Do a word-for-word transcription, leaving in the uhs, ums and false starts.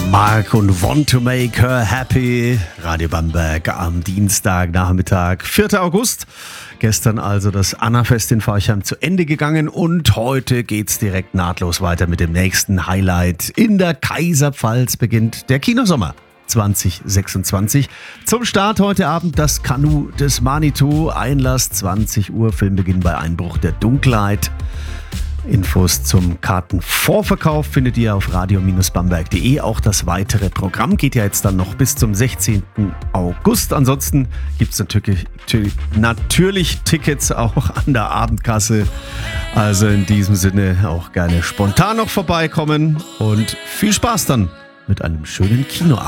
Mark und Want to Make Her Happy. Radio Bamberg am Dienstagnachmittag, vierter August. Gestern also das Annafest in Forchheim zu Ende gegangen und heute geht's direkt nahtlos weiter mit dem nächsten Highlight. In der Kaiserpfalz beginnt der Kinosommer zwanzig sechsundzwanzig. Zum Start heute Abend das Kanu des Manitou. Einlass zwanzig Uhr, Filmbeginn bei Einbruch der Dunkelheit. Infos zum Kartenvorverkauf findet ihr auf radio bamberg punkt de. Auch das weitere Programm geht ja jetzt dann noch bis zum sechzehnten August. Ansonsten gibt es natürlich, natürlich Tickets auch an der Abendkasse. Also in diesem Sinne auch gerne spontan noch vorbeikommen und viel Spaß dann mit einem schönen Kinoabend.